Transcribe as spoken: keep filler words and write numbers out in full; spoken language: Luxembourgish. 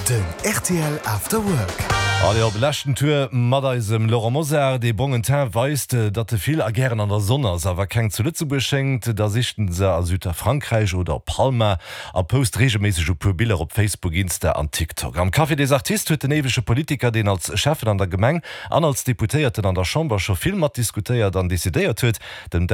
Den R T L After Work. Alle op lächten Tour Madeisem Laurent Moser de Bongentin weist, dat de viel agieren an der Sonne awer keng zu Lütze beschenkt, da sichten se a Südfrankreich oder Palma a post regelmäßig pu Bilder op Facebook Insta an TikTok. Am Café des Artist huet den ewsche Politiker den als Chefen an der Gemeng an als Deputéierten an der Chamber schon viel mat diskutiert an desideiert huet, dem